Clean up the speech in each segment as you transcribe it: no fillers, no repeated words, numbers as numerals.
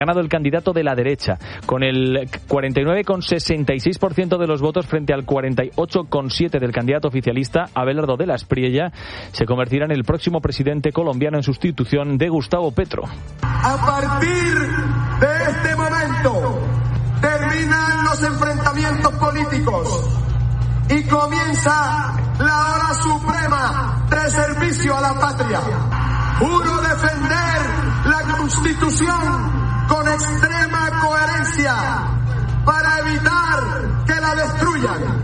ganado el candidato de la derecha, con el 49,66% de los votos frente al 48,7% del candidato oficialista. Abelardo de la Espriella se convertirá en el próximo presidente colombiano en sustitución de Gustavo Petro. A partir de este momento terminan los enfrentamientos políticos y comienza la hora suprema de servicio a la patria. Juro defender la Constitución con extrema coherencia para evitar que la destruyan.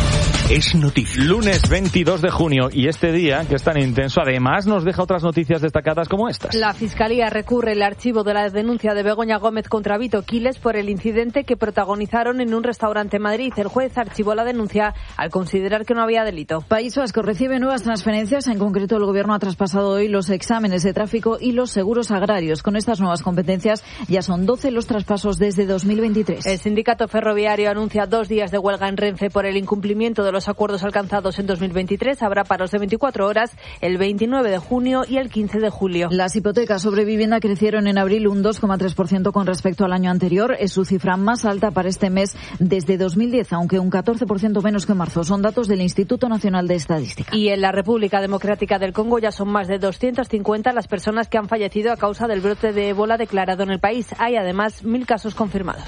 Es noticia. Lunes 22 de junio y este día, que es tan intenso, además nos deja otras noticias destacadas como estas. La Fiscalía recurre el archivo de la denuncia de Begoña Gómez contra Vito Quiles por el incidente que protagonizaron en un restaurante en Madrid. El juez archivó la denuncia al considerar que no había delito. País Vasco recibe nuevas transferencias. En concreto, el Gobierno ha traspasado hoy los exámenes de tráfico y los seguros agrarios. Con estas nuevas competencias ya son 12 los traspasos desde 2023. El sindicato ferroviario anuncia 2 días de huelga en Renfe por el incumplimiento de los acuerdos alcanzados en 2023. Habrá paros de 24 horas el 29 de junio y el 15 de julio. Las hipotecas sobre vivienda crecieron en abril un 2,3% con respecto al año anterior. Es su cifra más alta para este mes desde 2010, aunque un 14% menos que en marzo. Son datos del Instituto Nacional de Estadística. Y en la República Democrática del Congo ya son más de 250 las personas que han fallecido a causa del brote de ébola declarado en el país. Hay además 1.000 casos confirmados.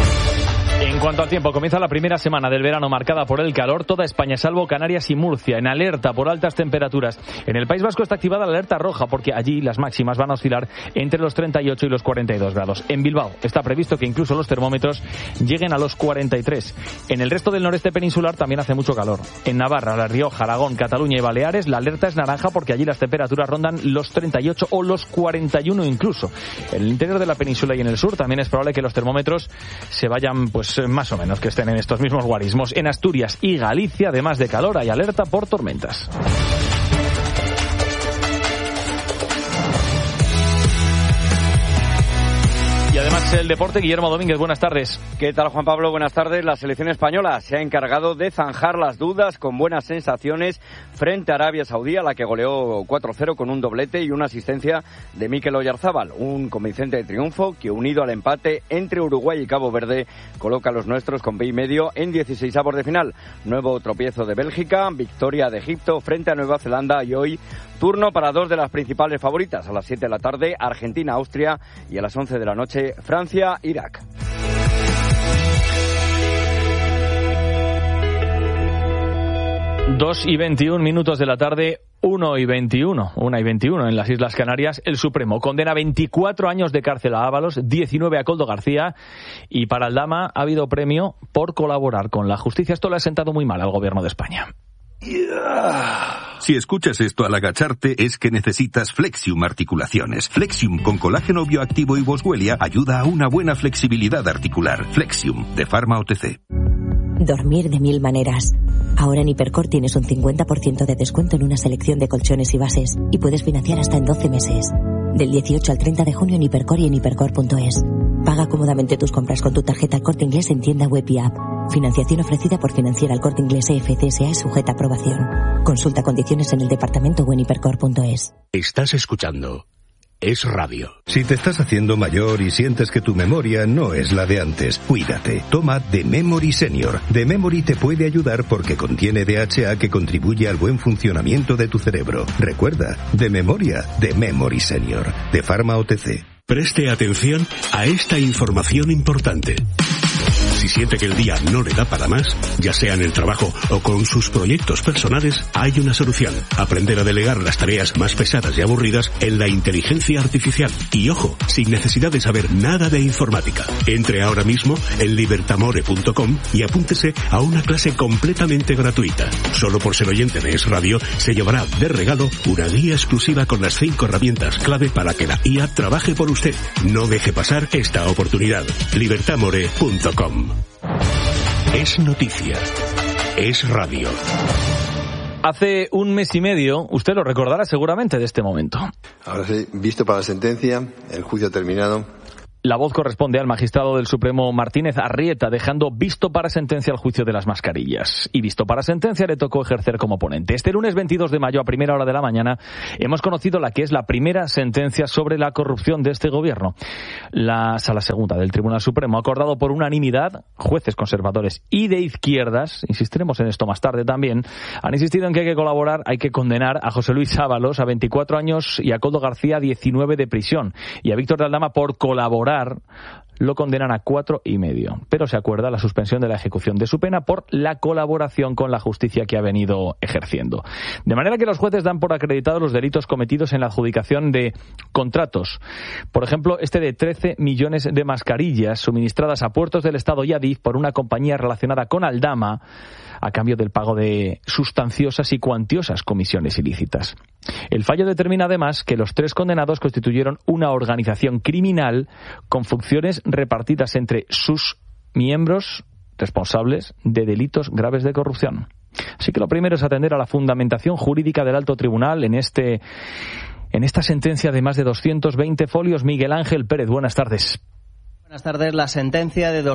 En cuanto al tiempo, comienza la primera semana del verano marcada por el calor. Toda España, salvo Canarias y Murcia, en alerta por altas temperaturas. En el País Vasco está activada la alerta roja porque allí las máximas van a oscilar entre los 38 y los 42 grados. En Bilbao está previsto que incluso los termómetros lleguen a los 43. En el resto del noreste peninsular también hace mucho calor. En Navarra, La Rioja, Aragón, Cataluña y Baleares la alerta es naranja porque allí las temperaturas rondan los 38 o los 41 incluso. En el interior de la península y en el sur también es probable que los termómetros se vayan más o menos que estén en estos mismos guarismos. En Asturias y Galicia, además de calor, hay alerta por tormentas. Y además el deporte, Guillermo Domínguez, buenas tardes. ¿Qué tal, Juan Pablo? Buenas tardes. La selección española se ha encargado de zanjar las dudas con buenas sensaciones frente a Arabia Saudí, a la que goleó 4-0 con un doblete y una asistencia de Mikel Oyarzábal. Un convincente triunfo que, unido al empate entre Uruguay y Cabo Verde, coloca a los nuestros con pie y medio en 16avos de final. Nuevo tropiezo de Bélgica, victoria de Egipto frente a Nueva Zelanda y hoy turno para 2 de las principales favoritas. A las 7 de la tarde, Argentina-Austria y a las 11 de la noche, Francia-Irak. Dos y 21 minutos de la tarde, 1 y 21 en las Islas Canarias. El Supremo condena 24 años de cárcel a Ábalos, 19 a Koldo García, y para Aldama ha habido premio por colaborar con la justicia. Esto le ha sentado muy mal al gobierno de España. Si escuchas esto al agacharte es que necesitas Flexium Articulaciones. Flexium con colágeno bioactivo y boswellia ayuda a una buena flexibilidad articular. Flexium, de Pharma OTC. Dormir de 1000 maneras. Ahora en Hipercor tienes un 50% de descuento en una selección de colchones y bases y puedes financiar hasta en 12 meses. Del 18 al 30 de junio en Hipercor y en hipercor.es. Paga cómodamente tus compras con tu tarjeta El Corte Inglés en tienda web y app. Financiación ofrecida por Financiera El Corte Inglés EFCSA y sujeta a aprobación. Consulta condiciones en el departamento o en hipercor.es. Estás escuchando Es Radio. Si te estás haciendo mayor y sientes que tu memoria no es la de antes, cuídate. Toma The Memory Senior. The Memory te puede ayudar porque contiene DHA que contribuye al buen funcionamiento de tu cerebro. Recuerda, de memoria, The Memory Senior. De Pharma OTC. Preste atención a esta información importante. Si siente que el día no le da para más, ya sea en el trabajo o con sus proyectos personales, hay una solución. Aprender a delegar las tareas más pesadas y aburridas en la inteligencia artificial. Y ojo, sin necesidad de saber nada de informática. Entre ahora mismo en libertamore.com y apúntese a una clase completamente gratuita. Solo por ser oyente de Es Radio, se llevará de regalo una guía exclusiva con las 5 herramientas clave para que la IA trabaje por usted. No deje pasar esta oportunidad. libertamore.com. Es noticia. Es radio. Hace un mes y medio, usted lo recordará seguramente de este momento. Ahora sí, visto para la sentencia, el juicio ha terminado. La voz corresponde al magistrado del Supremo Martínez Arrieta, dejando visto para sentencia el juicio de las mascarillas. Y visto para sentencia le tocó ejercer como ponente. Este lunes 22 de mayo, a primera hora de la mañana, hemos conocido la que es la primera sentencia sobre la corrupción de este gobierno. La Sala Segunda del Tribunal Supremo ha acordado por unanimidad, jueces conservadores y de izquierdas, insistiremos en esto más tarde también, han insistido en que hay que colaborar, hay que condenar a José Luis Ábalos a 24 años y a Koldo García a 19 de prisión. Y a Víctor de Aldama por colaborar lo condenan a 4,5. Pero se acuerda la suspensión de la ejecución de su pena por la colaboración con la justicia que ha venido ejerciendo. De manera que los jueces dan por acreditados los delitos cometidos en la adjudicación de contratos. Por ejemplo, este de 13 millones de mascarillas suministradas a puertos del Estado y Adif por una compañía relacionada con Aldama a cambio del pago de sustanciosas y cuantiosas comisiones ilícitas. El fallo determina además que los 3 condenados constituyeron una organización criminal con funciones repartidas entre sus miembros responsables de delitos graves de corrupción. Así que lo primero es atender a la fundamentación jurídica del Alto Tribunal en esta sentencia de más de 220 folios. Miguel Ángel Pérez, buenas tardes. Buenas tardes. La sentencia de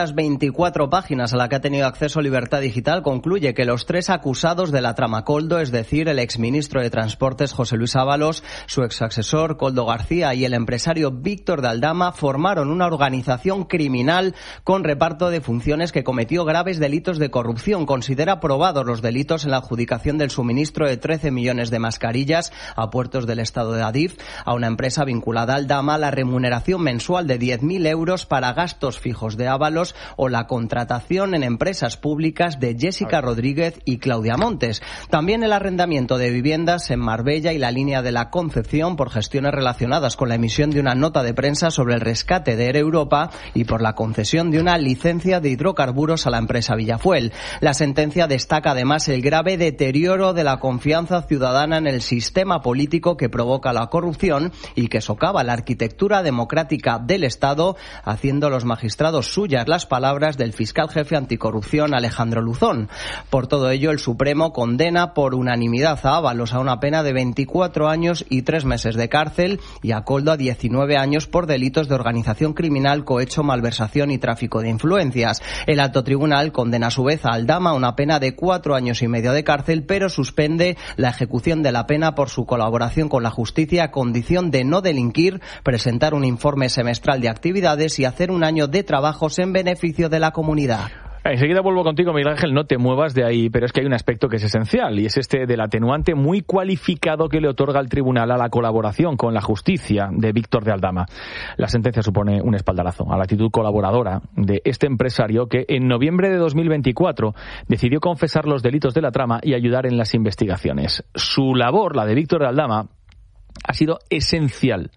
224 páginas a la que ha tenido acceso Libertad Digital concluye que los 3 acusados de la trama Koldo, es decir, el exministro de Transportes José Luis Ábalos, su exasesor Koldo García y el empresario Víctor de Aldama, formaron una organización criminal con reparto de funciones que cometió graves delitos de corrupción. Considera probados los delitos en la adjudicación del suministro de 13 millones de mascarillas a puertos del Estado de Adif, a una empresa vinculada a Aldama, la remuneración mensual de 10.000 euros para gastos fijos de Ábalos o la contratación en empresas públicas de Jessica Rodríguez y Claudia Montes. También el arrendamiento de viviendas en Marbella y la línea de la Concepción por gestiones relacionadas con la emisión de una nota de prensa sobre el rescate de Air Europa y por la concesión de una licencia de hidrocarburos a la empresa Villafuel. La sentencia destaca además el grave deterioro de la confianza ciudadana en el sistema político que provoca la corrupción y que socava la arquitectura democrática del Estado, haciendo los magistrados suyas las palabras del fiscal jefe anticorrupción Alejandro Luzón. Por todo ello, el Supremo condena por unanimidad a Ábalos a una pena de 24 años y 3 meses de cárcel y a Koldo a 19 años por delitos de organización criminal, cohecho, malversación y tráfico de influencias. El Alto Tribunal condena a su vez a Aldama a una pena de 4 años y medio de cárcel, pero suspende la ejecución de la pena por su colaboración con la justicia a condición de no delinquir, presentar un informe semestral de actividades y hacer un año de trabajos en beneficio de la comunidad. Enseguida vuelvo contigo, Miguel Ángel, no te muevas de ahí, pero es que hay un aspecto que es esencial y es este del atenuante muy cualificado que le otorga el tribunal a la colaboración con la justicia de Víctor de Aldama. La sentencia supone un espaldarazo a la actitud colaboradora de este empresario que en noviembre de 2024 decidió confesar los delitos de la trama y ayudar en las investigaciones. Su labor, la de Víctor de Aldama, ha sido esencial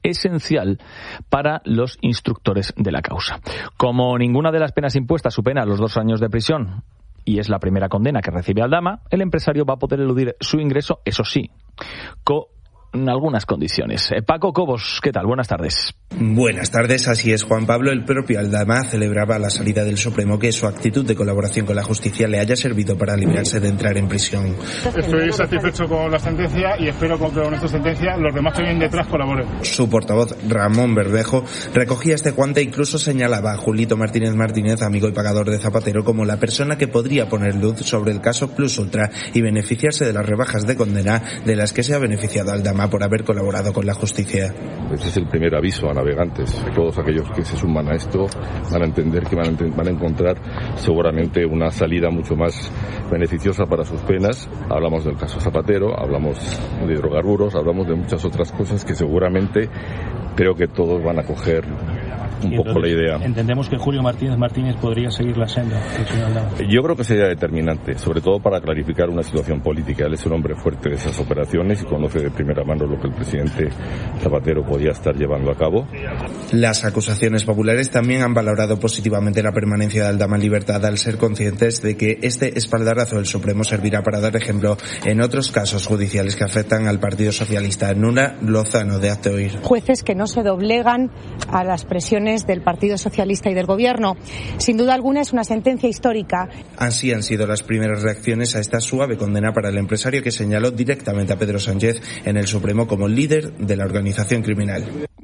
para los instructores de la causa. Como ninguna de las penas impuestas supera los 2 años de prisión y es la primera condena que recibe Aldama, el empresario va a poder eludir su ingreso, eso sí, con algunas condiciones. Paco Cobos, ¿qué tal? Buenas tardes. Buenas tardes, así es, Juan Pablo. El propio Aldama celebraba a la salida del Supremo que su actitud de colaboración con la justicia le haya servido para librarse de entrar en prisión. Estoy satisfecho con la sentencia y espero que con esta sentencia los demás que vienen detrás colaboren. Su portavoz, Ramón Bermejo, recogía este guante e incluso señalaba a Julito Martínez, amigo y pagador de Zapatero, como la persona que podría poner luz sobre el caso Plus Ultra y beneficiarse de las rebajas de condena de las que se ha beneficiado Aldama por haber colaborado con la justicia. Este es el primer aviso a navegantes. Todos aquellos que se suman a esto van a entender que van a encontrar seguramente una salida mucho más beneficiosa para sus penas. Hablamos del caso Zapatero, hablamos de hidrocarburos, hablamos de muchas otras cosas que seguramente creo que todos van a coger un poco la idea. Entendemos que Julio Martínez podría seguir la senda del señor Aldama. Yo creo que sería determinante, sobre todo para clarificar una situación política. Él es un hombre fuerte de esas operaciones y conoce de primera mano lo que el presidente Zapatero podía estar llevando a cabo. Las acusaciones populares también han valorado positivamente la permanencia de Aldama en libertad al ser conscientes de que este espaldarazo del Supremo servirá para dar ejemplo en otros casos judiciales que afectan al Partido Socialista. Nuna Lozano, de Hazte Oír. Jueces que no se doblegan a las presiones del Partido Socialista y del Gobierno. Sin duda alguna es una sentencia histórica. Así han sido las primeras reacciones a esta suave condena para el empresario que señaló directamente a Pedro Sánchez en el Supremo como líder de la organización criminal.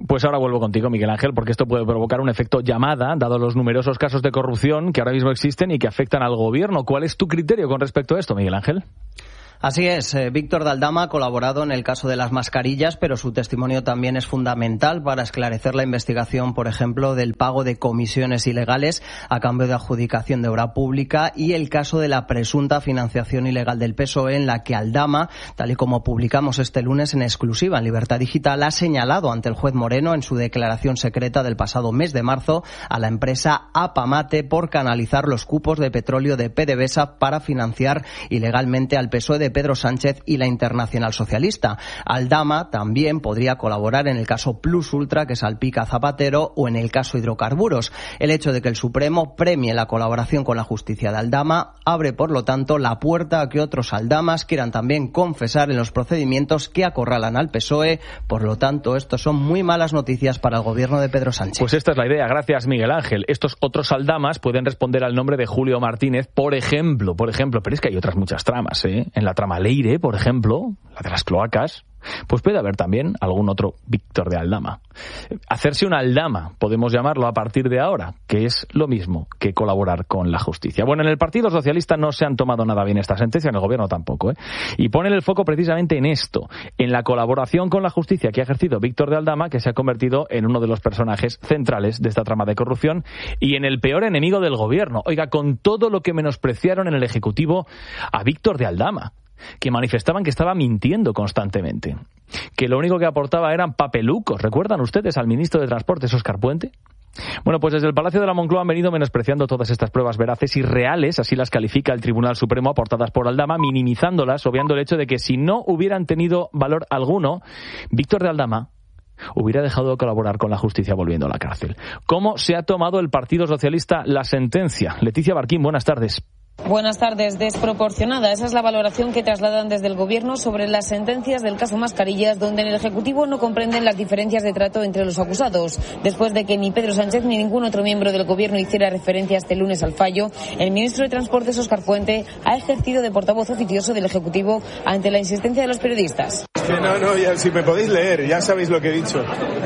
Pues ahora vuelvo contigo, Miguel Ángel, porque esto puede provocar un efecto llamada, dado los numerosos casos de corrupción que ahora mismo existen y que afectan al gobierno. ¿Cuál es tu criterio con respecto a esto, Miguel Ángel? Así es, Víctor de Aldama ha colaborado en el caso de las mascarillas, pero su testimonio también es fundamental para esclarecer la investigación, por ejemplo, del pago de comisiones ilegales a cambio de adjudicación de obra pública y el caso de la presunta financiación ilegal del PSOE, en la que Aldama, tal y como publicamos este lunes en exclusiva en Libertad Digital, ha señalado ante el juez Moreno en su declaración secreta del pasado mes de marzo a la empresa Apamate por canalizar los cupos de petróleo de PDVSA para financiar ilegalmente al PSOE de Pedro Sánchez y la Internacional Socialista. Aldama también podría colaborar en el caso Plus Ultra, que salpica a Zapatero, o en el caso hidrocarburos. El hecho de que el Supremo premie la colaboración con la justicia de Aldama abre, por lo tanto, la puerta a que otros Aldamas quieran también confesar en los procedimientos que acorralan al PSOE. Por lo tanto, esto son muy malas noticias para el gobierno de Pedro Sánchez. Pues esta es la idea. Gracias, Miguel Ángel. Estos otros Aldamas pueden responder al nombre de Julio Martínez, por ejemplo. Pero es que hay otras muchas tramas, ¿eh? En la trama Leire, por ejemplo, la de las cloacas, pues puede haber también algún otro Víctor de Aldama. Hacerse una Aldama, podemos llamarlo a partir de ahora, que es lo mismo que colaborar con la justicia. Bueno, en el Partido Socialista no se han tomado nada bien esta sentencia, en el gobierno tampoco, ¿eh? Y ponen el foco precisamente en esto, en la colaboración con la justicia que ha ejercido Víctor de Aldama, que se ha convertido en uno de los personajes centrales de esta trama de corrupción y en el peor enemigo del gobierno. Oiga, con todo lo que menospreciaron en el Ejecutivo a Víctor de Aldama, que manifestaban que estaba mintiendo constantemente, que lo único que aportaba eran papelucos. ¿Recuerdan ustedes al ministro de Transportes, Óscar Puente? Bueno, pues desde el Palacio de la Moncloa han venido menospreciando todas estas pruebas veraces y reales, así las califica el Tribunal Supremo, aportadas por Aldama, minimizándolas, obviando el hecho de que si no hubieran tenido valor alguno, Víctor de Aldama hubiera dejado de colaborar con la justicia volviendo a la cárcel. ¿Cómo se ha tomado el Partido Socialista la sentencia? Leticia Barquín, buenas tardes. Buenas tardes. Desproporcionada. Esa es la valoración que trasladan desde el Gobierno sobre las sentencias del caso Mascarillas, donde en el Ejecutivo no comprenden las diferencias de trato entre los acusados. Después de que ni Pedro Sánchez ni ningún otro miembro del Gobierno hiciera referencia este lunes al fallo, el ministro de Transportes, Óscar Puente, ha ejercido de portavoz oficioso del Ejecutivo ante la insistencia de los periodistas. No, ya, si me podéis leer, ya sabéis lo que he dicho.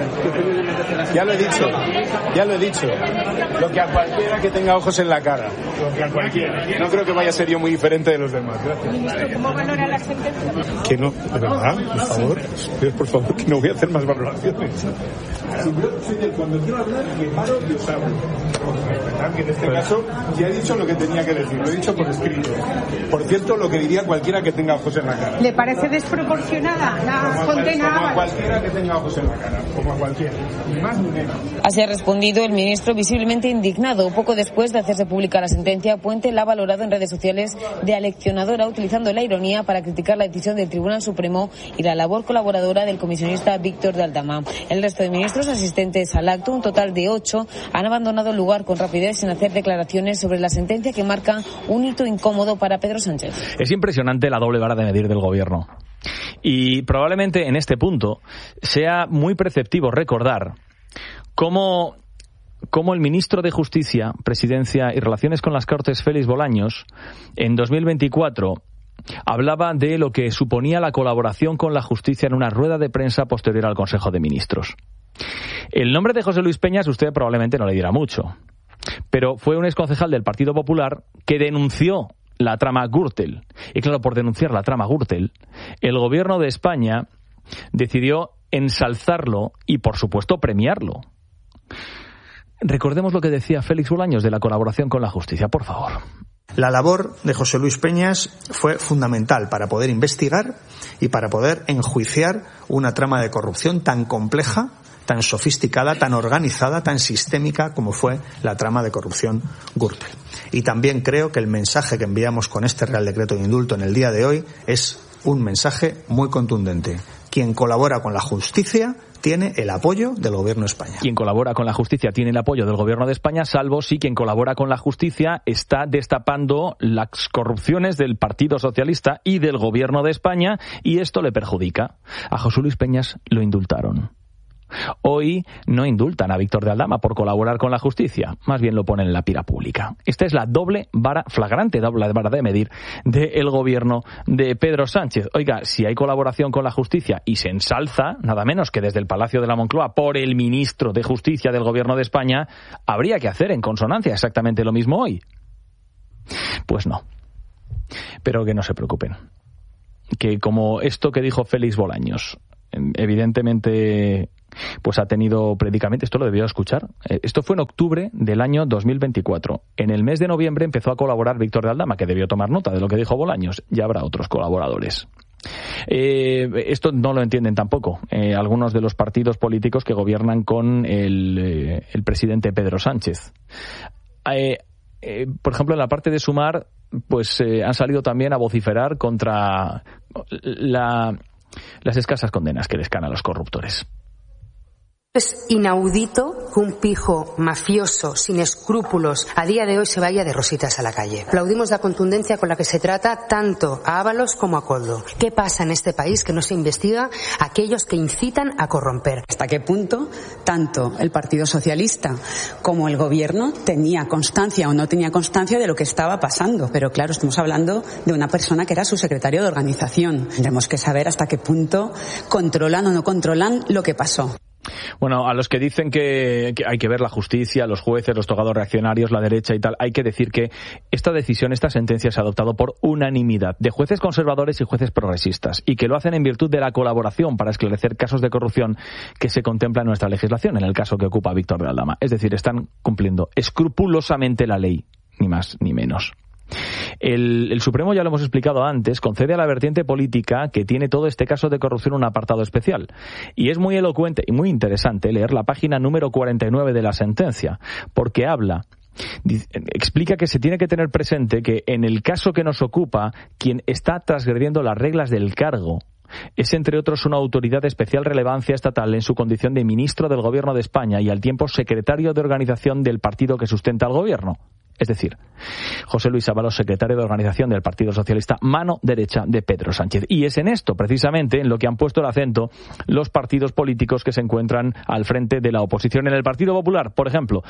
Ya lo he dicho. Lo que a cualquiera que tenga ojos en la cara. Lo que a cualquiera. No creo que vaya a ser yo muy diferente de los demás. Gracias. Ministro, ¿cómo valora la sentencia? Que no, de verdad, por favor, que no voy a hacer más valoraciones. Cuando quiero hablar, me paro y os hablo. Que en este caso ya he dicho lo que tenía que decir, lo he dicho por escrito. Por cierto, lo que diría cualquiera que tenga ojos en la cara. ¿Le parece desproporcionada la condena? Como a cualquiera que tenga ojos en la cara, como a cualquiera, ni más ni menos. Así ha respondido el ministro, visiblemente indignado. Poco después de hacerse pública la sentencia, Puente la ha valorado en redes sociales de aleccionadora, utilizando la ironía para criticar la decisión del Tribunal Supremo y la labor colaboradora del comisionista Víctor de Aldama. El resto de ministros asistentes al acto, un total de 8, han abandonado el lugar con rapidez sin hacer declaraciones sobre la sentencia que marca un hito incómodo para Pedro Sánchez. Es impresionante la doble vara de medir del gobierno. Y probablemente en este punto sea muy preceptivo recordar cómo el ministro de Justicia, Presidencia y Relaciones con las Cortes, Félix Bolaños, en 2024 hablaba de lo que suponía la colaboración con la justicia en una rueda de prensa posterior al Consejo de Ministros. El nombre de José Luis Peñas usted probablemente no le dirá mucho, pero fue un exconcejal del Partido Popular que denunció la trama Gürtel. Y claro, por denunciar la trama Gürtel, el gobierno de España decidió ensalzarlo y, por supuesto, premiarlo. Recordemos lo que decía Félix Bolaños de la colaboración con la justicia, por favor. La labor de José Luis Peñas fue fundamental para poder investigar y para poder enjuiciar una trama de corrupción tan compleja, tan sofisticada, tan organizada, tan sistémica como fue la trama de corrupción Gürtel. Y también creo que el mensaje que enviamos con este Real Decreto de Indulto en el día de hoy es un mensaje muy contundente. Quien colabora con la justicia tiene el apoyo del Gobierno de España. Quien colabora con la justicia tiene el apoyo del Gobierno de España, salvo si quien colabora con la justicia está destapando las corrupciones del Partido Socialista y del Gobierno de España, y esto le perjudica. A José Luis Peñas lo indultaron. Hoy no indultan a Víctor de Aldama por colaborar con la justicia, más bien lo ponen en la pira pública. Esta es la flagrante doble vara de medir del gobierno de Pedro Sánchez. Oiga, si hay colaboración con la justicia y se ensalza, nada menos que desde el Palacio de la Moncloa, por el ministro de Justicia del gobierno de España, habría que hacer en consonancia exactamente lo mismo hoy. Pues no. Pero que no se preocupen. Que como esto que dijo Félix Bolaños, evidentemente pues ha tenido predicamento, esto lo debió escuchar. Esto fue en octubre del año 2024. En el mes de noviembre empezó a colaborar Víctor de Aldama, que debió tomar nota de lo que dijo Bolaños. Ya habrá otros colaboradores. Esto no lo entienden tampoco algunos de los partidos políticos que gobiernan con el presidente Pedro Sánchez. Por ejemplo, en la parte de Sumar, pues han salido también a vociferar contra las escasas condenas que les caen a los corruptores. Es inaudito que un pijo mafioso sin escrúpulos a día de hoy se vaya de rositas a la calle. Aplaudimos la contundencia con la que se trata tanto a Ábalos como a Koldo. ¿Qué pasa en este país que no se investiga a aquellos que incitan a corromper? ¿Hasta qué punto tanto el Partido Socialista como el Gobierno tenía constancia o no tenía constancia de lo que estaba pasando? Pero claro, estamos hablando de una persona que era su secretario de organización. Tendremos que saber hasta qué punto controlan o no controlan lo que pasó. Bueno, a los que dicen que hay que ver la justicia, los jueces, los togados reaccionarios, la derecha y tal, hay que decir que esta decisión, esta sentencia se ha adoptado por unanimidad de jueces conservadores y jueces progresistas, y que lo hacen en virtud de la colaboración para esclarecer casos de corrupción que se contempla en nuestra legislación, en el caso que ocupa Víctor de Aldama. Es decir, están cumpliendo escrupulosamente la ley, ni más ni menos. El Supremo, ya lo hemos explicado antes, concede a la vertiente política que tiene todo este caso de corrupción un apartado especial. Y es muy elocuente y muy interesante leer la página número 49 de la sentencia, porque explica que se tiene que tener presente que en el caso que nos ocupa, quien está transgrediendo las reglas del cargo es, entre otros, una autoridad de especial relevancia estatal en su condición de ministro del Gobierno de España y al tiempo secretario de organización del partido que sustenta al Gobierno. Es decir, José Luis Ábalos, secretario de organización del Partido Socialista, mano derecha de Pedro Sánchez. Y es en esto, precisamente, en lo que han puesto el acento los partidos políticos que se encuentran al frente de la oposición. En el Partido Popular, por ejemplo,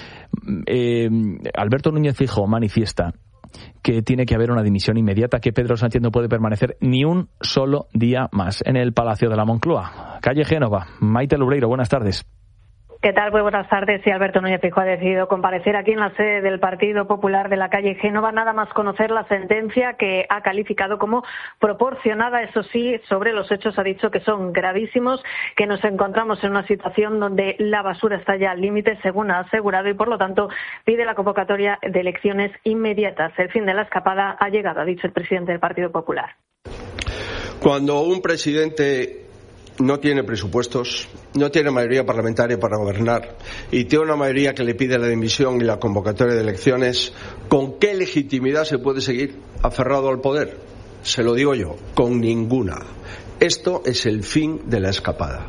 Alberto Núñez Feijóo manifiesta que tiene que haber una dimisión inmediata, que Pedro Sánchez no puede permanecer ni un solo día más en el Palacio de la Moncloa. Calle Génova, Maite Lubreiro, buenas tardes. ¿Qué tal? Muy buenas tardes. Sí, Alberto Núñez Feijóo ha decidido comparecer aquí en la sede del Partido Popular de la calle Génova, nada más conocer la sentencia que ha calificado como proporcionada. Eso sí, sobre los hechos ha dicho que son gravísimos, que nos encontramos en una situación donde la basura está ya al límite, según ha asegurado, y por lo tanto pide la convocatoria de elecciones inmediatas. El fin de la escapada ha llegado, ha dicho el presidente del Partido Popular. Cuando un presidente no tiene presupuestos, no tiene mayoría parlamentaria para gobernar y tiene una mayoría que le pide la dimisión y la convocatoria de elecciones, ¿con qué legitimidad se puede seguir aferrado al poder? Se lo digo yo, con ninguna. Esto es el fin de la escapada.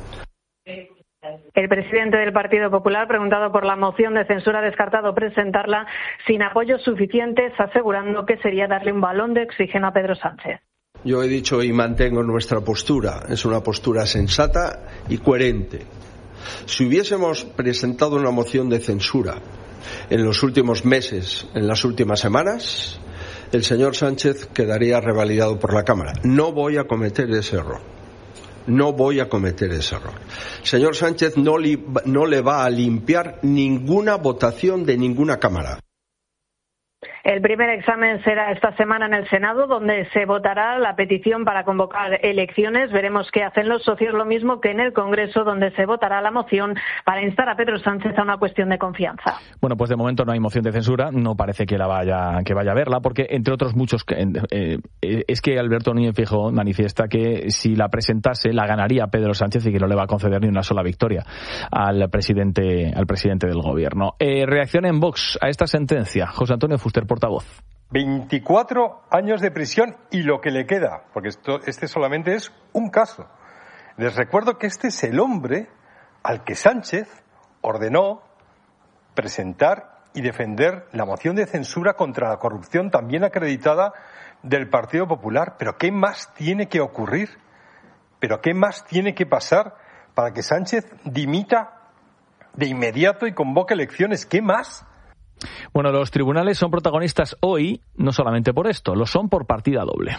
El presidente del Partido Popular, preguntado por la moción de censura, ha descartado presentarla sin apoyos suficientes, asegurando que sería darle un balón de oxígeno a Pedro Sánchez. Yo he dicho y mantengo nuestra postura. Es una postura sensata y coherente. Si hubiésemos presentado una moción de censura en los últimos meses, en las últimas semanas, el señor Sánchez quedaría revalidado por la Cámara. No voy a cometer ese error. No voy a cometer ese error. El señor Sánchez no le va a limpiar ninguna votación de ninguna Cámara. El primer examen será esta semana en el Senado, donde se votará la petición para convocar elecciones. Veremos qué hacen los socios, lo mismo que en el Congreso, donde se votará la moción para instar a Pedro Sánchez a una cuestión de confianza. Bueno, pues de momento no hay moción de censura, no parece que vaya a verla, porque entre otros muchos es que Alberto Núñez Feijóo manifiesta que si la presentase la ganaría Pedro Sánchez y que no le va a conceder ni una sola victoria al presidente del Gobierno. Reacción en Vox a esta sentencia, José Antonio Fuster, portavoz. 24 años de prisión y lo que le queda, porque este solamente es un caso. Les recuerdo que este es el hombre al que Sánchez ordenó presentar y defender la moción de censura contra la corrupción también acreditada del Partido Popular. ¿Pero qué más tiene que ocurrir? ¿Pero qué más tiene que pasar para que Sánchez dimita de inmediato y convoque elecciones. ¿Qué más? Bueno, los tribunales son protagonistas hoy, no solamente por esto, lo son por partida doble.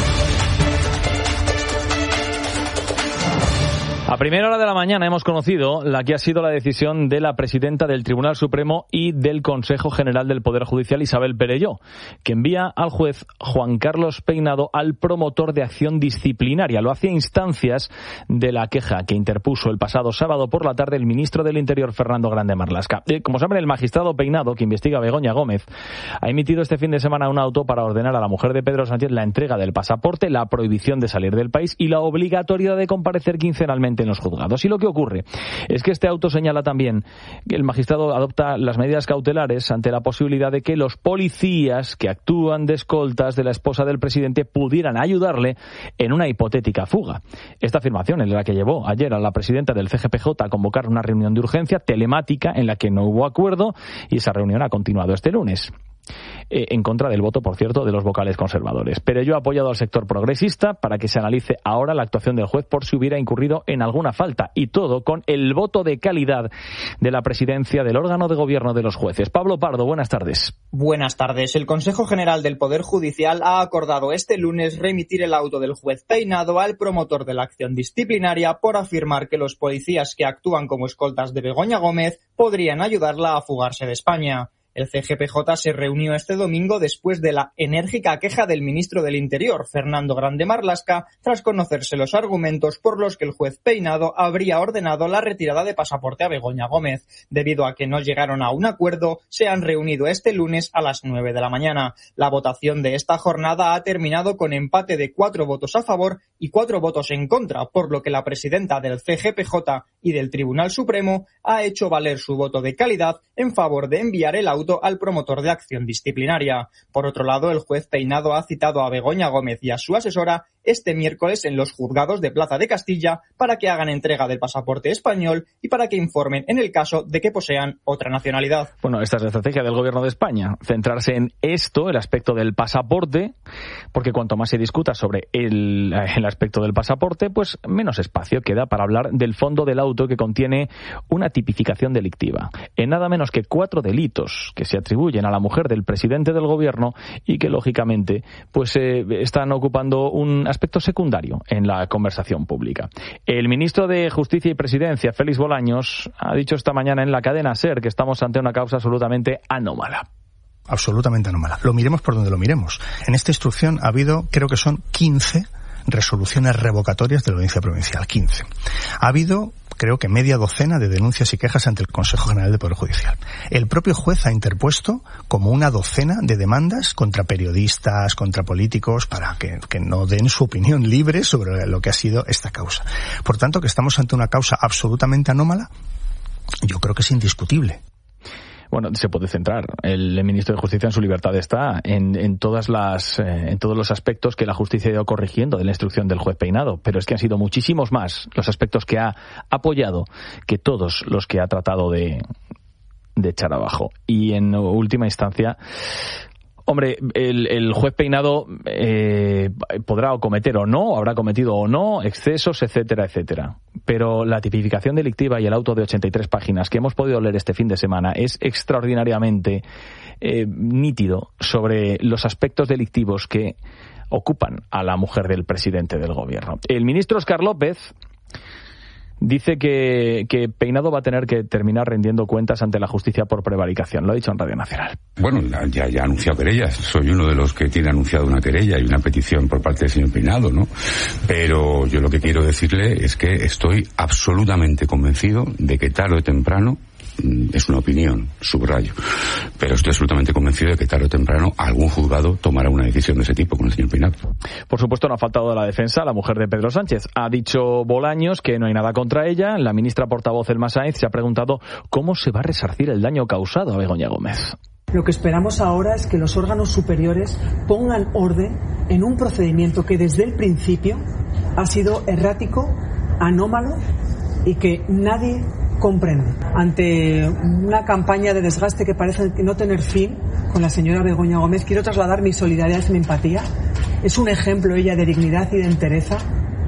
A primera hora de la mañana hemos conocido la que ha sido la decisión de la presidenta del Tribunal Supremo y del Consejo General del Poder Judicial, Isabel Perelló, que envía al juez Juan Carlos Peinado al promotor de acción disciplinaria. Lo hacía a instancias de la queja que interpuso el pasado sábado por la tarde el ministro del Interior, Fernando Grande Marlaska. Como saben, el magistrado Peinado, que investiga a Begoña Gómez, ha emitido este fin de semana un auto para ordenar a la mujer de Pedro Sánchez la entrega del pasaporte, la prohibición de salir del país y la obligatoriedad de comparecer quincenalmente en los juzgados. Y lo que ocurre es que este auto señala también que el magistrado adopta las medidas cautelares ante la posibilidad de que los policías que actúan de escoltas de la esposa del presidente pudieran ayudarle en una hipotética fuga. Esta afirmación es la que llevó ayer a la presidenta del CGPJ a convocar una reunión de urgencia telemática en la que no hubo acuerdo, y esa reunión ha continuado este lunes. En contra del voto, por cierto, de los vocales conservadores. Pero yo he apoyado al sector progresista para que se analice ahora la actuación del juez por si hubiera incurrido en alguna falta, y todo con el voto de calidad de la presidencia del órgano de gobierno de los jueces. Pablo Pardo, buenas tardes. Buenas tardes. El Consejo General del Poder Judicial ha acordado este lunes remitir el auto del juez Peinado al promotor de la acción disciplinaria por afirmar que los policías que actúan como escoltas de Begoña Gómez podrían ayudarla a fugarse de España. El CGPJ se reunió este domingo después de la enérgica queja del ministro del Interior, Fernando Grande Marlaska, tras conocerse los argumentos por los que el juez Peinado habría ordenado la retirada de pasaporte a Begoña Gómez. Debido a que no llegaron a un acuerdo, se han reunido este lunes a las 9 de la mañana. La votación de esta jornada ha terminado con empate de 4 votos a favor y 4 votos en contra, por lo que la presidenta del CGPJ y del Tribunal Supremo ha hecho valer su voto de calidad en favor de enviar el auto al promotor de acción disciplinaria. Por otro lado, el juez Peinado ha citado a Begoña Gómez y a su asesora este miércoles en los juzgados de Plaza de Castilla para que hagan entrega del pasaporte español y para que informen en el caso de que posean otra nacionalidad. Bueno, esta es la estrategia del gobierno de España, centrarse en esto, el aspecto del pasaporte, porque cuanto más se discuta sobre el aspecto del pasaporte, pues menos espacio queda para hablar del fondo del auto, que contiene una tipificación delictiva en nada menos que 4 delitos que se atribuyen a la mujer del presidente del gobierno y que lógicamente pues están ocupando un aspecto secundario en la conversación pública. El ministro de Justicia y Presidencia, Félix Bolaños, ha dicho esta mañana en la cadena SER que estamos ante una causa absolutamente anómala. Absolutamente anómala. Lo miremos por donde lo miremos. En esta instrucción ha habido, creo que son 15 resoluciones revocatorias de la Audiencia Provincial. 15. Ha habido, creo que media docena de denuncias y quejas ante el Consejo General del Poder Judicial. El propio juez ha interpuesto como una docena de demandas contra periodistas, contra políticos, para que no den su opinión libre sobre lo que ha sido esta causa. Por tanto, que estamos ante una causa absolutamente anómala, yo creo que es indiscutible. Bueno, se puede centrar el ministro de Justicia en su libertad está en todos los aspectos que la justicia ha ido corrigiendo de la instrucción del juez Peinado, pero es que han sido muchísimos más los aspectos que ha apoyado que todos los que ha tratado de echar abajo. Y en última instancia, hombre, el juez Peinado podrá cometer o no, habrá cometido o no excesos, etcétera, etcétera. Pero la tipificación delictiva y el auto de 83 páginas que hemos podido leer este fin de semana es extraordinariamente nítido sobre los aspectos delictivos que ocupan a la mujer del presidente del gobierno. El ministro Óscar López dice que Peinado va a tener que terminar rendiendo cuentas ante la justicia por prevaricación. Lo ha dicho en Radio Nacional. Bueno, ya ha anunciado querellas. Soy uno de los que tiene anunciado una querella y una petición por parte del señor Peinado, ¿no? Pero yo lo que quiero decirle es que estoy absolutamente convencido de que tarde o temprano, es una opinión, subrayo, pero estoy absolutamente convencido de que tarde o temprano algún juzgado tomará una decisión de ese tipo con el señor Peinado. Por supuesto, no ha faltado la defensa, la mujer de Pedro Sánchez. Ha dicho Bolaños que no hay nada contra ella. La ministra portavoz Elma Sáenz se ha preguntado cómo se va a resarcir el daño causado a Begoña Gómez. Lo que esperamos ahora es que los órganos superiores pongan orden en un procedimiento que desde el principio ha sido errático, anómalo y que nadie comprende. Ante una campaña de desgaste que parece no tener fin con la señora Begoña Gómez, quiero trasladar mi solidaridad y mi empatía. Es un ejemplo ella de dignidad y de entereza.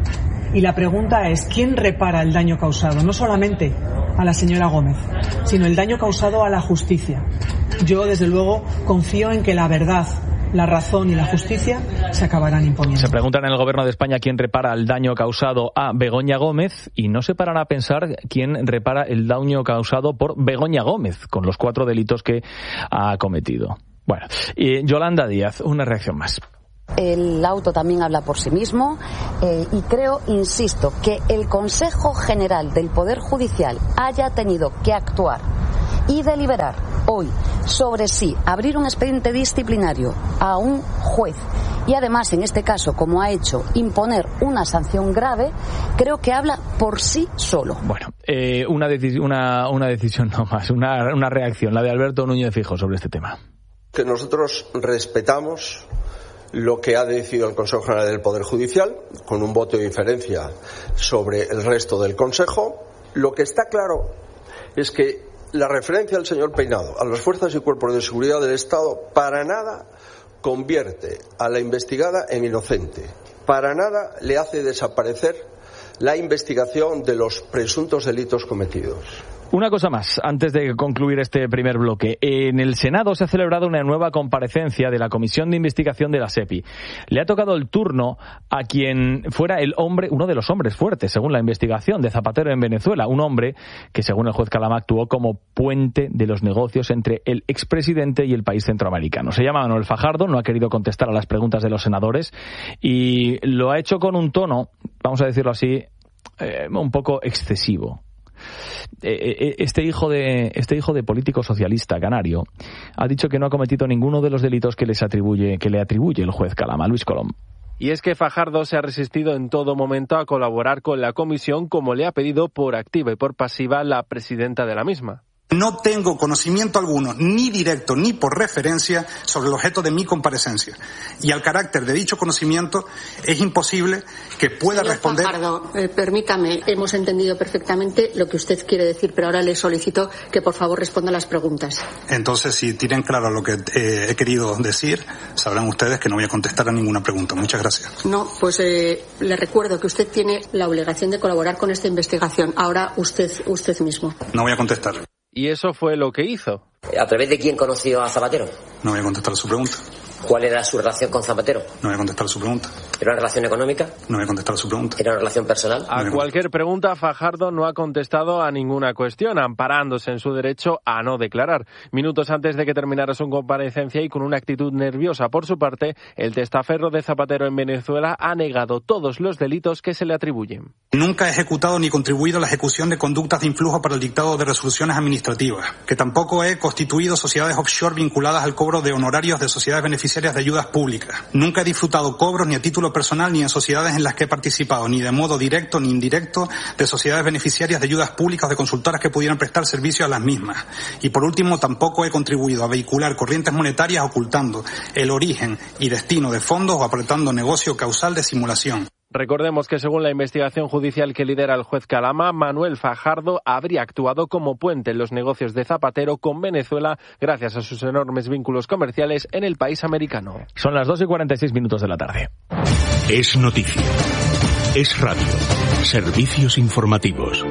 Y la pregunta es, ¿quién repara el daño causado? No solamente a la señora Gómez, sino el daño causado a la justicia. Yo, desde luego, confío en que la verdad, la razón y la justicia se acabarán imponiendo. Se preguntan en el Gobierno de España quién repara el daño causado a Begoña Gómez y no se paran a pensar quién repara el daño causado por Begoña Gómez con los 4 delitos que ha cometido. Bueno, y Yolanda Díaz, una reacción más. El auto también habla por sí mismo y creo, insisto, que el Consejo General del Poder Judicial haya tenido que actuar y deliberar hoy sobre si abrir un expediente disciplinario a un juez y además en este caso, como ha hecho, imponer una sanción grave, creo que habla por sí solo. Bueno, una decisión no más, una reacción, la de Alberto Núñez Feijóo sobre este tema. Que nosotros respetamos lo que ha decidido el Consejo General del Poder Judicial, con un voto de diferencia sobre el resto del Consejo. Lo que está claro es que la referencia del señor Peinado a las fuerzas y cuerpos de seguridad del Estado para nada convierte a la investigada en inocente, para nada le hace desaparecer la investigación de los presuntos delitos cometidos. Una cosa más, antes de concluir este primer bloque. En el Senado se ha celebrado una nueva comparecencia de la Comisión de Investigación de la SEPI. Le ha tocado el turno a quien fuera uno de los hombres fuertes, según la investigación, de Zapatero en Venezuela. Un hombre que, según el juez Calama, actuó como puente de los negocios entre el expresidente y el país centroamericano. Se llama Manuel Fajardo, no ha querido contestar a las preguntas de los senadores y lo ha hecho con un tono, vamos a decirlo así, un poco excesivo. Este hijo de político socialista canario ha dicho que no ha cometido ninguno de los delitos que le atribuye el juez Calama. Luis Colom. Y es que Fajardo se ha resistido en todo momento a colaborar con la comisión, como le ha pedido por activa y por pasiva la presidenta de la misma. No tengo conocimiento alguno, ni directo ni por referencia, sobre el objeto de mi comparecencia. Y al carácter de dicho conocimiento es imposible que pueda Señor responder... Fajardo, permítame, hemos entendido perfectamente lo que usted quiere decir, pero ahora le solicito que por favor responda a las preguntas. Entonces, si tienen claro lo que he querido decir, sabrán ustedes que no voy a contestar a ninguna pregunta. Muchas gracias. No, pues le recuerdo que usted tiene la obligación de colaborar con esta investigación. Ahora usted mismo. No voy a contestar. Y eso fue lo que hizo. ¿A través de quién conoció a Zapatero? No voy a contestar a su pregunta. ¿Cuál era su relación con Zapatero? No voy a contestar a su pregunta. ¿Era una relación económica? No voy a contestar a su pregunta. ¿Era una relación personal? A cualquier pregunta, Fajardo no ha contestado a ninguna cuestión, amparándose en su derecho a no declarar. Minutos antes de que terminara su comparecencia y con una actitud nerviosa por su parte, el testaferro de Zapatero en Venezuela ha negado todos los delitos que se le atribuyen. Nunca he ejecutado ni contribuido a la ejecución de conductas de influjo para el dictado de resoluciones administrativas, que tampoco he constituido sociedades offshore vinculadas al cobro de honorarios de sociedades beneficiarias de ayudas públicas. Nunca he disfrutado cobros ni a título personal ni en sociedades en las que he participado, ni de modo directo ni indirecto, de sociedades beneficiarias de ayudas públicas o de consultoras que pudieran prestar servicio a las mismas. Y por último, tampoco he contribuido a vehicular corrientes monetarias ocultando el origen y destino de fondos o apretando negocio causal de simulación. Recordemos que según la investigación judicial que lidera el juez Calama, Manuel Fajardo habría actuado como puente en los negocios de Zapatero con Venezuela gracias a sus enormes vínculos comerciales en el país americano. Son las 2:46 de la tarde. Es noticia. Es radio. Servicios informativos.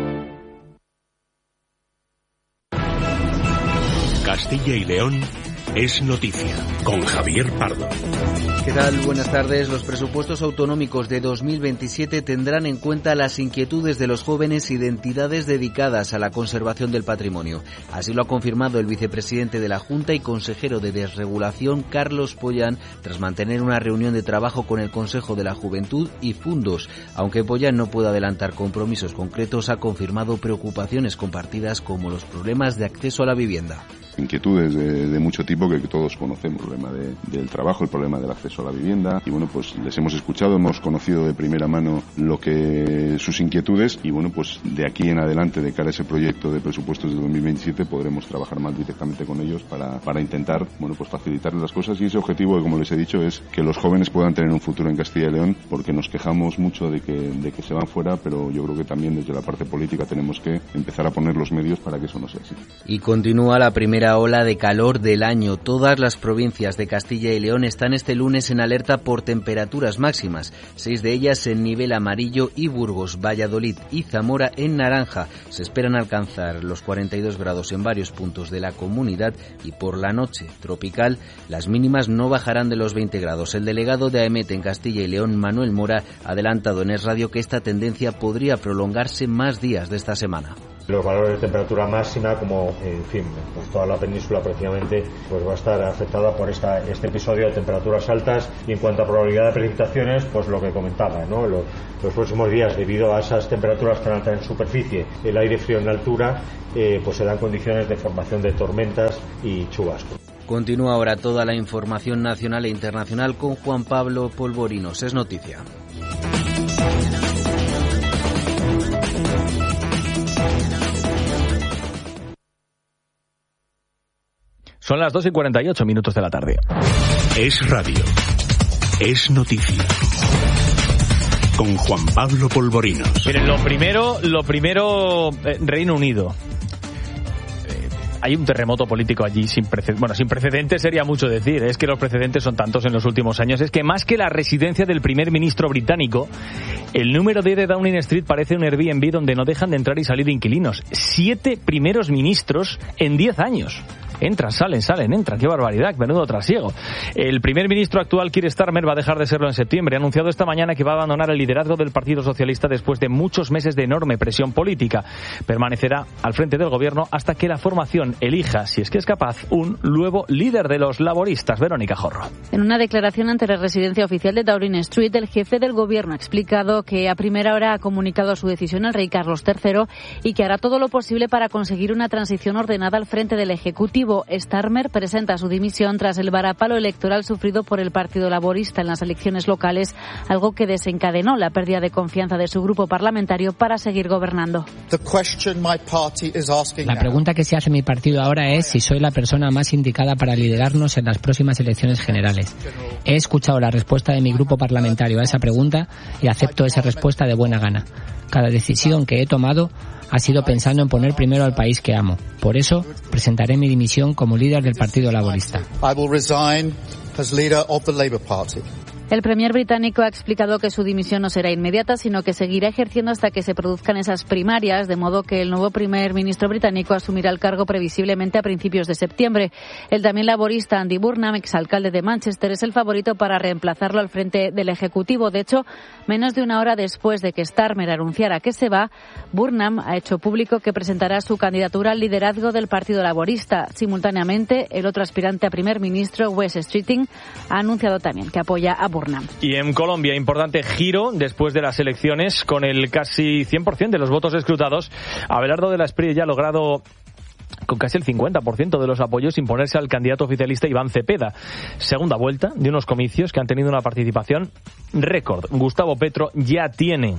Castilla y León es noticia, con Javier Pardo. ¿Qué tal? Buenas tardes. Los presupuestos autonómicos de 2027 tendrán en cuenta las inquietudes de los jóvenes y de entidades dedicadas a la conservación del patrimonio. Así lo ha confirmado el vicepresidente de la Junta y consejero de Desregulación, Carlos Pollán, tras mantener una reunión de trabajo con el Consejo de la Juventud y Fundos. Aunque Pollán no puede adelantar compromisos concretos, ha confirmado preocupaciones compartidas como los problemas de acceso a la vivienda. Inquietudes de mucho tipo que todos conocemos, el problema del trabajo, el problema del acceso a la vivienda, y bueno, pues les hemos escuchado, hemos conocido de primera mano sus inquietudes, y bueno, pues de aquí en adelante, de cara a ese proyecto de presupuestos de 2027, podremos trabajar más directamente con ellos para intentar, bueno, pues facilitarles las cosas, y ese objetivo, que como les he dicho, es que los jóvenes puedan tener un futuro en Castilla y León, porque nos quejamos mucho de que se van fuera, pero yo creo que también desde la parte política tenemos que empezar a poner los medios para que eso no sea así. Y continúa la primera primera ola de calor del año. Todas las provincias de Castilla y León están este lunes en alerta por temperaturas máximas. 6 de ellas en nivel amarillo y Burgos, Valladolid y Zamora en naranja. Se esperan alcanzar los 42 grados en varios puntos de la comunidad y por la noche tropical las mínimas no bajarán de los 20 grados. El delegado de AEMET en Castilla y León, Manuel Mora, ha adelantado en Es Radio que esta tendencia podría prolongarse más días de esta semana. Los valores de temperatura máxima, como en fin, pues toda la península prácticamente pues va a estar afectada por este episodio de temperaturas altas. Y en cuanto a probabilidad de precipitaciones, pues lo que comentaba, ¿no? Los próximos días, debido a esas temperaturas tan altas en superficie, el aire frío en altura, pues se dan condiciones de formación de tormentas y chubascos. Continúa ahora toda la información nacional e internacional con Juan Pablo Polvorinos. Es noticia. Son las 2:48 de la tarde. Es radio. Es noticia. Con Juan Pablo Polvorinos. Miren, lo primero, Reino Unido. Hay un terremoto político allí sin precedentes. Bueno, sin precedentes sería mucho decir. Es que los precedentes son tantos en los últimos años. Es que más que la residencia del primer ministro británico, el número 10 de Downing Street parece un Airbnb donde no dejan de entrar y salir inquilinos. 7 primeros ministros en 10 años. Entran, entran. ¡Qué barbaridad! Menudo trasiego. El primer ministro actual, Keir Starmer, va a dejar de serlo en septiembre. Ha anunciado esta mañana que va a abandonar el liderazgo del Partido Socialista después de muchos meses de enorme presión política. Permanecerá al frente del gobierno hasta que la formación elija, si es que es capaz, un nuevo líder de los laboristas. Verónica Jorro. En una declaración ante la residencia oficial de Downing Street, el jefe del gobierno ha explicado que a primera hora ha comunicado su decisión al rey Carlos III y que hará todo lo posible para conseguir una transición ordenada al frente del Ejecutivo. Starmer presenta su dimisión tras el varapalo electoral sufrido por el Partido Laborista en las elecciones locales, algo que desencadenó la pérdida de confianza de su grupo parlamentario para seguir gobernando. La pregunta que se hace mi partido ahora es si soy la persona más indicada para liderarnos en las próximas elecciones generales. He escuchado la respuesta de mi grupo parlamentario a esa pregunta y acepto esa respuesta de buena gana. Cada decisión que he tomado ha sido pensando en poner primero al país que amo. Por eso, presentaré mi dimisión como líder del Partido Laborista. El premier británico ha explicado que su dimisión no será inmediata, sino que seguirá ejerciendo hasta que se produzcan esas primarias, de modo que el nuevo primer ministro británico asumirá el cargo previsiblemente a principios de septiembre. El también laborista Andy Burnham, exalcalde de Manchester, es el favorito para reemplazarlo al frente del Ejecutivo. De hecho, menos de una hora después de que Starmer anunciara que se va, Burnham ha hecho público que presentará su candidatura al liderazgo del Partido Laborista. Simultáneamente, el otro aspirante a primer ministro, Wes Streeting, ha anunciado también que apoya a Burnham. Y en Colombia, importante giro después de las elecciones, con el casi 100% de los votos escrutados. Abelardo de la Espriella ya ha logrado, con casi el 50% de los apoyos, imponerse al candidato oficialista Iván Cepeda. Segunda vuelta de unos comicios que han tenido una participación récord. Gustavo Petro ya tiene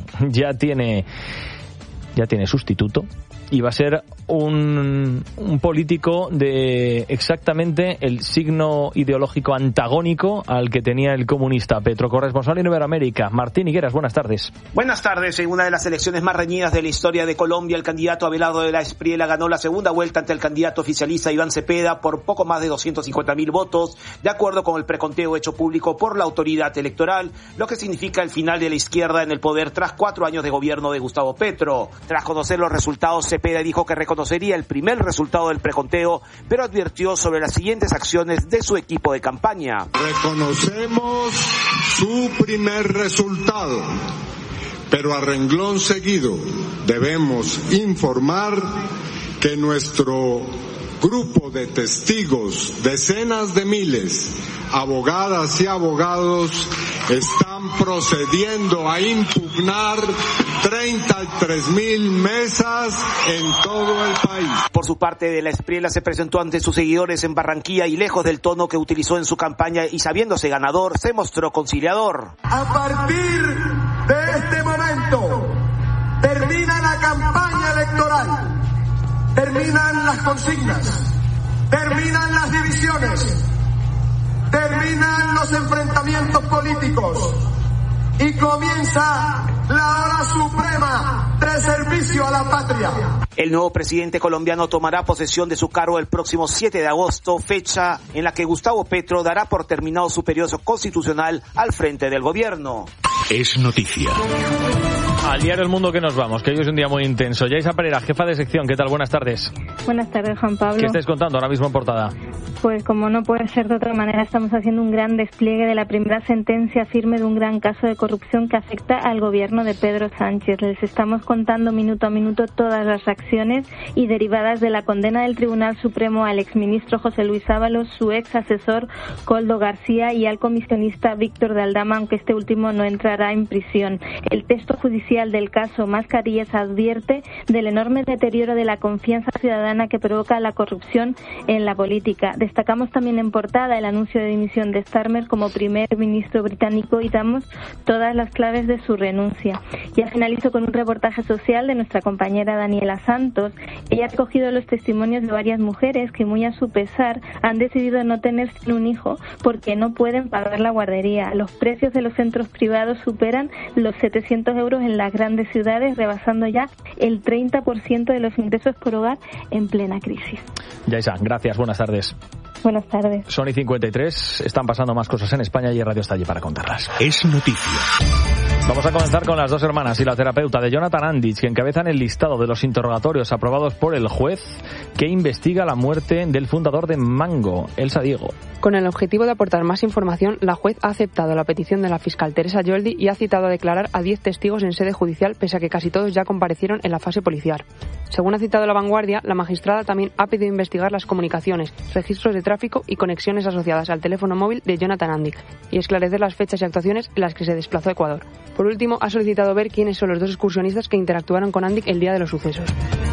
sustituto. Y va a ser un político de exactamente el signo ideológico antagónico al que tenía el comunista Petro. Corresponsal en Iberoamérica, Martín Higueras, buenas tardes. Buenas tardes. En una de las elecciones más reñidas de la historia de Colombia, el candidato Abelardo de la Espriella ganó la segunda vuelta ante el candidato oficialista Iván Cepeda por poco más de 250.000 votos, de acuerdo con el preconteo hecho público por la autoridad electoral, lo que significa el final de la izquierda en el poder tras 4 años de gobierno de Gustavo Petro. Tras conocer los resultados, Cepeda dijo que reconocería el primer resultado del preconteo, pero advirtió sobre las siguientes acciones de su equipo de campaña. Reconocemos su primer resultado, pero a renglón seguido debemos informar que nuestro grupo de testigos, decenas de miles, abogadas y abogados, están procediendo a impugnar 33.000 mesas en todo el país. Por su parte, de la Espriella se presentó ante sus seguidores en Barranquilla y, lejos del tono que utilizó en su campaña y sabiéndose ganador, se mostró conciliador. A partir de este momento termina la campaña electoral. Terminan las consignas, terminan las divisiones, terminan los enfrentamientos políticos y comienza la hora suprema de servicio a la patria. El nuevo presidente colombiano tomará posesión de su cargo el próximo 7 de agosto, fecha en la que Gustavo Petro dará por terminado su periodo constitucional al frente del gobierno. Es noticia. Al diario El Mundo que nos vamos, que hoy es un día muy intenso. Yaisa Pereira, jefa de sección, ¿qué tal? Buenas tardes. Buenas tardes, Juan Pablo. ¿Qué estáis contando ahora mismo en portada? Pues como no puede ser de otra manera, estamos haciendo un gran despliegue de la primera sentencia firme de un gran caso de corrupción que afecta al gobierno de Pedro Sánchez. Les estamos contando minuto a minuto todas las acciones y derivadas de la condena del Tribunal Supremo al exministro José Luis Ábalos, su ex asesor Koldo García y al comisionista Víctor de Aldama, aunque este último no entrará en prisión. El texto judicial del caso Mascarillas advierte del enorme deterioro de la confianza ciudadana que provoca la corrupción en la política. Destacamos también en portada el anuncio de dimisión de Starmer como primer ministro británico y damos todas las claves de su renuncia. Ya finalizo con un reportaje social de nuestra compañera Daniela Santos. Ella ha recogido los testimonios de varias mujeres que, muy a su pesar, han decidido no tener un hijo porque no pueden pagar la guardería. Los precios de los centros privados superan los 700 euros en las grandes ciudades, rebasando ya el 30% de los ingresos por hogar en plena crisis. Yaisa, gracias, buenas tardes. Buenas tardes. Son y 53, están pasando más cosas en España y Radio está allí para contarlas. Es noticia. Vamos a comenzar con las dos hermanas y la terapeuta de Jonathan Andich, que encabezan el listado de los interrogatorios aprobados por el juez que investiga la muerte del fundador de Mango, Elsa Diego. Con el objetivo de aportar más información, la juez ha aceptado la petición de la fiscal Teresa Yoldi y ha citado a declarar a 10 testigos en sede judicial, pese a que casi todos ya comparecieron en la fase policial. Según ha citado La Vanguardia, la magistrada también ha pedido investigar las comunicaciones, registros de tráfico y conexiones asociadas al teléfono móvil de Jonathan Andich y esclarecer las fechas y actuaciones en las que se desplazó a Ecuador. Por último, ha solicitado ver quiénes son los dos excursionistas que interactuaron con Andich el día de los sucesos.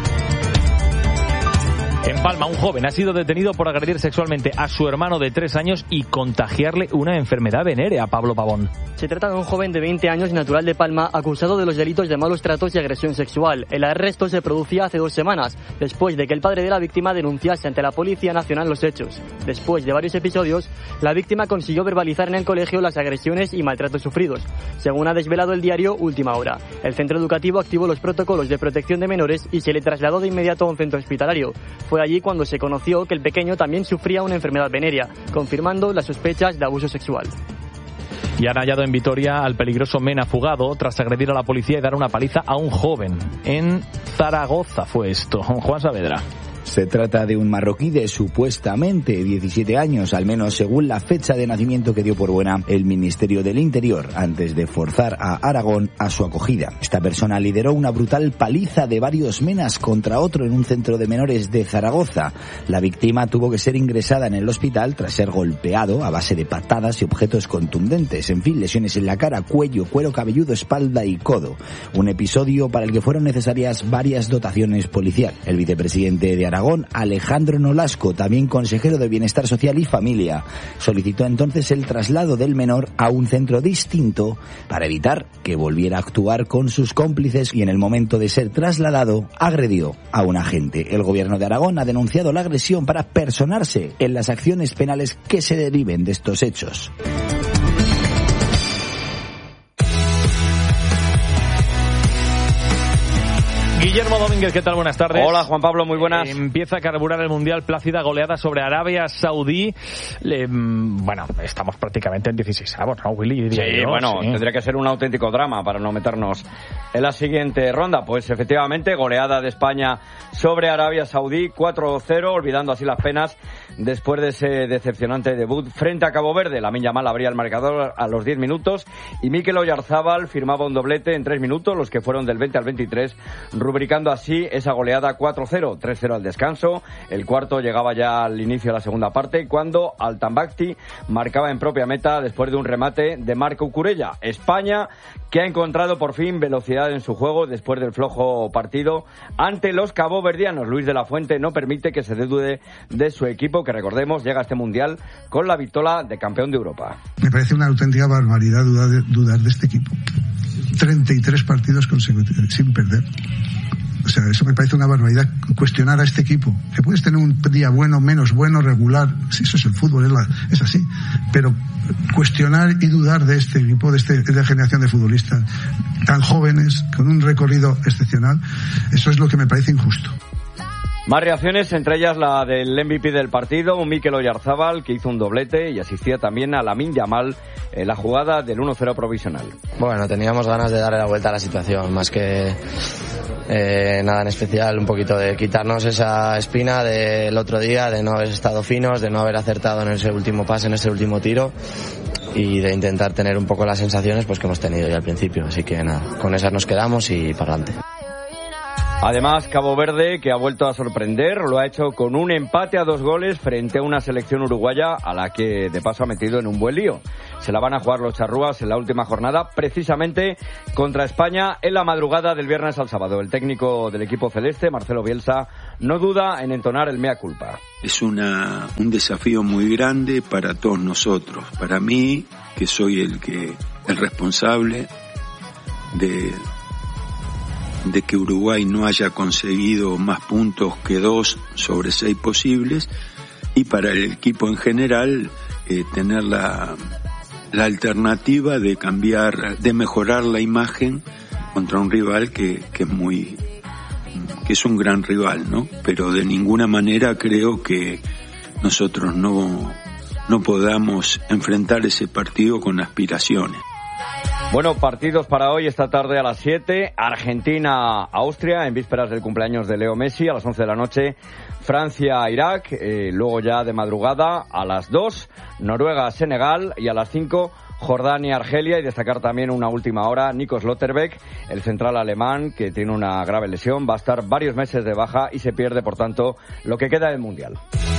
En Palma, un joven ha sido detenido por agredir sexualmente a su hermano de 3 años y contagiarle una enfermedad venérea. Pablo Pavón. Se trata de un joven de 20 años natural de Palma acusado de los delitos de malos tratos y agresión sexual. El arresto se producía hace 2 semanas, después de que el padre de la víctima denunciase ante la Policía Nacional los hechos. Después de varios episodios, la víctima consiguió verbalizar en el colegio las agresiones y maltratos sufridos, según ha desvelado el diario Última Hora. El centro educativo activó los protocolos de protección de menores y se le trasladó de inmediato a un centro hospitalario. Fue allí cuando se conoció que el pequeño también sufría una enfermedad venérea, confirmando las sospechas de abuso sexual. Y han hallado en Vitoria al peligroso Mena fugado tras agredir a la policía y dar una paliza a un joven. En Zaragoza fue esto. Juan Saavedra. Se trata de un marroquí de supuestamente 17 años, al menos según la fecha de nacimiento que dio por buena el Ministerio del Interior, antes de forzar a Aragón a su acogida. Esta persona lideró una brutal paliza de varios menas contra otro en un centro de menores de Zaragoza. La víctima tuvo que ser ingresada en el hospital tras ser golpeado a base de patadas y objetos contundentes. En fin, lesiones en la cara, cuello, cuero cabelludo, espalda y codo. Un episodio para el que fueron necesarias varias dotaciones policial. El vicepresidente de Aragón, Alejandro Nolasco, también consejero de Bienestar Social y Familia, solicitó entonces el traslado del menor a un centro distinto para evitar que volviera a actuar con sus cómplices y en el momento de ser trasladado agredió a un agente. El gobierno de Aragón ha denunciado la agresión para personarse en las acciones penales que se deriven de estos hechos. Guillermo Domínguez, ¿qué tal? Buenas tardes. Hola, Juan Pablo, muy buenas. Empieza a carburar el Mundial, plácida goleada sobre Arabia Saudí. Bueno, estamos prácticamente en 16, ¿no, Willy? Sí, bueno, tendría que ser un auténtico drama para no meternos en la siguiente ronda. Pues efectivamente, goleada de España sobre Arabia Saudí, 4-0, olvidando así las penas después de ese decepcionante debut frente a Cabo Verde. Lamine Yamal abría el marcador a los 10 minutos y Mikel Oyarzábal firmaba un doblete en 3 minutos, los que fueron del 20 al 23, rubricando así esa goleada 4-0, 3-0 al descanso. El cuarto llegaba ya al inicio de la segunda parte cuando Altambacti marcaba en propia meta después de un remate de Marco Curella. España, que ha encontrado por fin velocidad en su juego después del flojo partido ante los caboverdianos. Luis de la Fuente no permite que se dude de su equipo, que recordemos llega a este Mundial con la vitola de campeón de Europa. Me parece una auténtica barbaridad dudar de este equipo. 33 partidos consecutivos sin perder. O sea, eso me parece una barbaridad, cuestionar a este equipo. Que puedes tener un día bueno, menos bueno, regular, sí, eso es el fútbol, es así. Pero cuestionar y dudar de este equipo, de esta generación de futbolistas tan jóvenes, con un recorrido excepcional, eso es lo que me parece injusto. Más reacciones, entre ellas la del MVP del partido, un Mikel Oyarzábal, que hizo un doblete y asistía también a Lamine Yamal en la jugada del 1-0 provisional. Bueno, teníamos ganas de darle la vuelta a la situación, más que nada en especial, un poquito de quitarnos esa espina del otro día, de no haber estado finos, de no haber acertado en ese último pase, en ese último tiro, y de intentar tener un poco las sensaciones pues que hemos tenido ya al principio. Así que nada, con esas nos quedamos y para adelante. Además, Cabo Verde, que ha vuelto a sorprender, lo ha hecho con un empate a 2 goles frente a una selección uruguaya a la que de paso ha metido en un buen lío. Se la van a jugar los charrúas en la última jornada, precisamente contra España en la madrugada del viernes al sábado. El técnico del equipo celeste, Marcelo Bielsa, no duda en entonar el mea culpa. Es un desafío muy grande para todos nosotros. Para mí, que soy el responsable de que Uruguay no haya conseguido más puntos que 2 sobre 6 posibles, y para el equipo en general tener la alternativa de cambiar, de mejorar la imagen contra un rival que es un gran rival, ¿no? Pero de ninguna manera creo que nosotros no podamos enfrentar ese partido con aspiraciones. Bueno, partidos para hoy, esta tarde a las 7, Argentina-Austria, en vísperas del cumpleaños de Leo Messi, a las 11 de la noche, Francia-Irak, luego ya de madrugada a las 2, Noruega-Senegal, y a las 5, Jordania-Argelia, y destacar también una última hora, Nico Schlotterbeck, el central alemán, que tiene una grave lesión, va a estar varios meses de baja y se pierde, por tanto, lo que queda del Mundial.